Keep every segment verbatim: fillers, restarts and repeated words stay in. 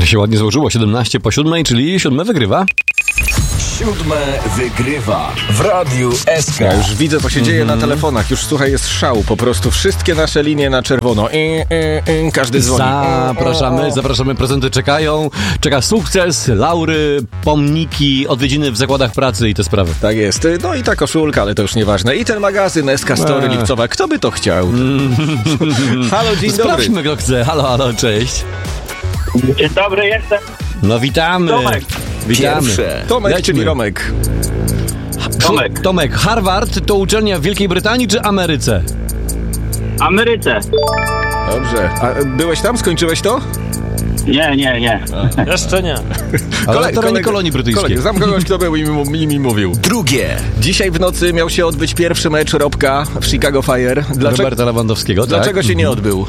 się ładnie złożyło. siedemnaście po siódmej, czyli siódme wygrywa. Siódme wygrywa w Radiu S K. Ja już widzę, co się dzieje Mhm. na telefonach. Już, słuchaj, jest szał. Po prostu wszystkie nasze linie na czerwono. I, i, i, każdy dzwoni. Zapraszamy, zapraszamy, prezenty czekają. Czeka sukces, laury, pomniki, odwiedziny w zakładach pracy i te sprawy. Tak jest. No i ta koszulka, ale to już nieważne. I ten magazyn S K Story Eee. Lipcowa. Kto by to chciał? Halo, dzień dobry. Sprawdźmy, kto chce. Halo, halo, cześć. Dzień dobry, jestem No witamy. Tomek. Witamy. Pierwsze. Tomek, Lećmy. czyli Romek. Tomek. Tomek, Harvard to uczelnia w Wielkiej Brytanii czy Ameryce? w Ameryce. Dobrze. A byłeś tam? Skończyłeś to? Nie, nie, nie. Jeszcze nie. Ale na terenie kolonii brytyjskiej. Kolega, znam kogoś, kto był i mi, i mi mówił. Drugie. Dzisiaj w nocy miał się odbyć pierwszy mecz Robka w Chicago Fire. Dlaczego, Roberta Lewandowskiego, tak? dlaczego się nie odbył?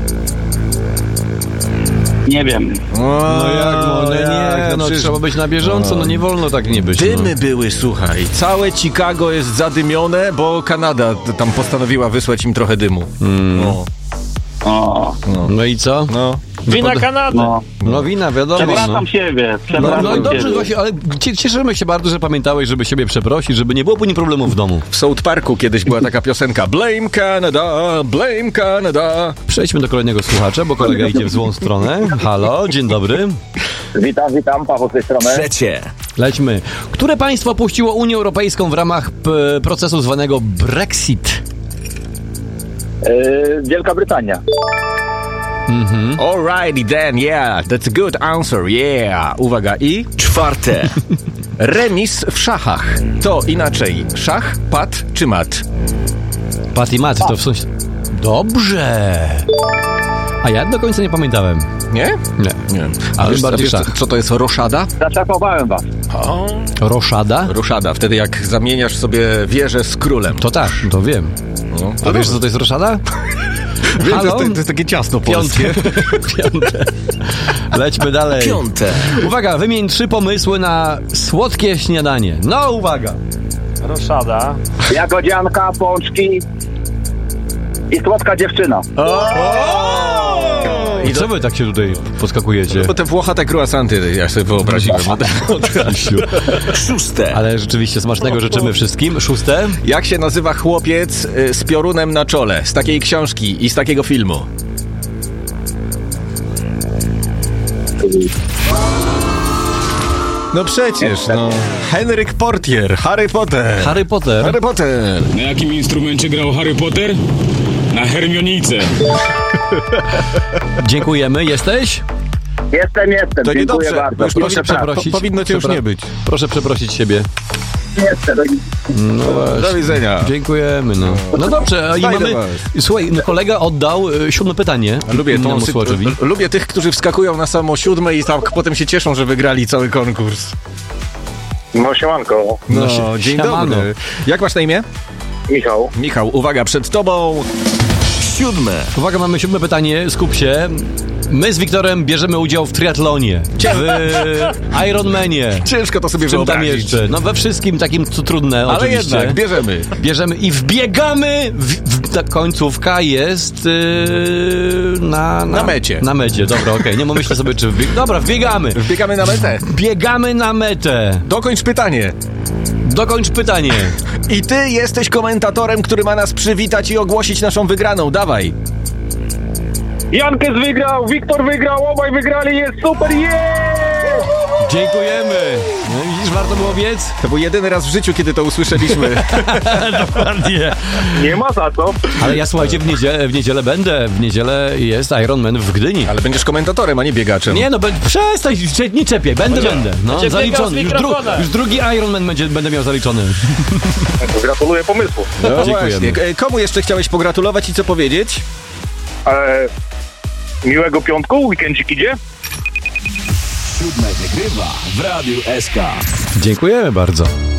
Nie wiem. No jak, no nie, nie, no przecież trzeba być na bieżąco, no nie wolno tak nie być. dymy No. były, słuchaj. Całe Chicago jest zadymione, bo Kanada t- tam postanowiła wysłać im trochę dymu. No, O, no i co? no. Wina Kanady. no. No wina, wiadomo. Przepraszam No. siebie. No, Przepraszam no i dobrze, siebie. właśnie, ale cie- cieszymy się bardzo, że pamiętałeś, żeby siebie przeprosić, żeby nie było później problemów w domu. W South Parku kiedyś była taka piosenka Blame Canada, blame Canada. Przejdźmy do kolejnego słuchacza, bo kolega idzie w złą stronę. Halo, dzień dobry. Witam, witam, Paweł z tej strony. Trzecie. Lećmy. Które państwo opuściło Unię Europejską w ramach p- procesu zwanego Brexit? Yy, Wielka Brytania. Alrighty then, yeah, that's a good answer, yeah. Uwaga, i Czwarte. remis w szachach. To inaczej, szach, pat czy mat? Pat i mat, to w sensie... Dobrze. A ja do końca nie pamiętałem. Nie? Nie. Nie. A Ale wiesz, bardziej wiesz co, szach. co to jest roszada? Zaczapowałem was. Roszada? Roszada, wtedy jak zamieniasz sobie wieżę z królem. To tak, to wiem. No, A wiesz, co to jest roszada? Wiem, to, Halo? jest, to jest takie ciasto polskie. Piąte. Piąte. Lećmy dalej. Piąte. Uwaga, wymień trzy pomysły na słodkie śniadanie. No, uwaga. Roszada. Jagodzianka, pączki i słodka dziewczyna. I co wy tak się tutaj podskakujecie? Bo te włochate croissanty, ja sobie wyobraziłem. Szóste. Ale rzeczywiście smacznego życzymy wszystkim. Szóste. Jak się nazywa chłopiec y, z piorunem na czole? Z takiej książki i z takiego filmu. No przecież, no. Henryk Portier, Harry Potter. Harry Potter. Harry Potter. Na jakim instrumencie grał Harry Potter? Na hermionice. Dziękujemy. Jesteś? Jestem, jestem. To Dziękuję niedobrze. bardzo. Już Proszę powinno- przeprosić. po- powinno cię już Przepra- nie być. Proszę przeprosić siebie. Jestem. No właśnie. Do widzenia. Dziękujemy, no. No dobrze, a i Fajne mamy... was. Słuchaj, no kolega oddał y, siódme pytanie. Lubię, tą innemu sy- słuchaczowi. l- lubię tych, którzy wskakują na samo siódme i tak potem się cieszą, że wygrali cały konkurs. No siemanko. No, si- dzień siemano. dobry. Jak masz na imię? Michał. Michał, uwaga, przed tobą. Siódme. Uwaga, mamy siódme pytanie, skup się. My z Wiktorem bierzemy udział w triatlonie, w Ironmanie. Ciężko to sobie W czym tam wyobrazić. jeszcze? No we wszystkim takim, co trudne, Ale oczywiście. jednak, bierzemy. Bierzemy i wbiegamy, w, w, ta końcówka jest yy, na, na... Na mecie. Na mecie, dobra, okej, nie myślę sobie, czy wbieg... Dobra, wbiegamy. Wbiegamy na metę. Biegamy na metę. Dokończ pytanie. Dokończ pytanie. I ty jesteś komentatorem, który ma nas przywitać i ogłosić naszą wygraną. Dawaj. Jankes wygrał, Wiktor wygrał, obaj wygrali, jest super, yeah! Dziękujemy. No widzisz, warto było biec? To był jedyny raz w życiu, kiedy to usłyszeliśmy. Dokładnie. Nie ma za co. Ale ja słuchajcie, w niedzielę, w niedzielę będę. W niedzielę jest Ironman w Gdyni. Ale będziesz komentatorem, a nie biegaczem. Nie no, be, przestań, cze- nie czepię, będę, będę. No, będzie biegał zaliczony. z Już, dru, mikrofonem. już drugi Ironman będzie, będę miał zaliczony. Gratuluję pomysłu. No Dziękujemy. właśnie. E, Komu jeszcze chciałeś pogratulować i co powiedzieć? E, miłego piątku, weekendzik idzie. Siódme wygrywa w Radiu S K. Dziękujemy bardzo.